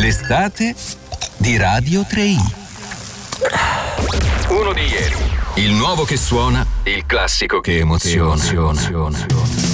L'estate di Radio 3i. Uno di ieri. Il nuovo che suona, il classico che emoziona.